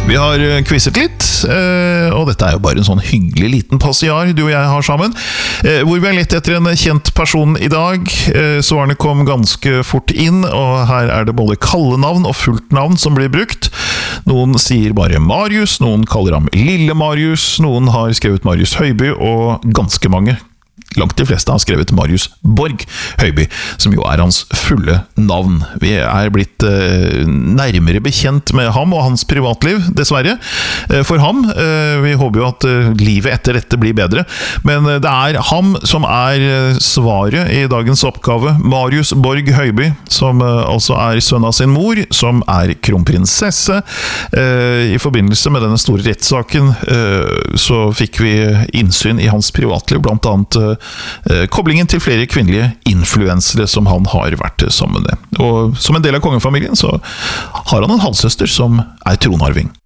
Vi har quizet litt, og dette jo bare en sånn hyggelig liten passiar du og jeg har sammen, hvor vi lett etter en kjent person i dag. Svarene kom ganske fort inn, og her det både kallenavn og fullt navn som blir brukt. Noen sier bare Marius, noen kaller ham Lille Marius, noen har skrevet Marius Høiby, og ganske mange, langt de fleste, har skrevet Marius Borg Høiby, som jo hans fulle navn. Vi blitt nærmere bekjent med ham og hans privatliv, dessverre, for ham. Vi håper jo at livet etter dette blir bedre, men det ham som svaret i dagens oppgave. Marius Borg Høiby, som altså sønn av sin mor, som kronprinsesse. I forbindelse med denne store rettssaken så fikk vi innsyn i hans privatliv, blant annet koblingen til flere kvinnelige influensere som han har vært sammen med. Og som en del av kongefamilien så har han en halvsøster som tronarving.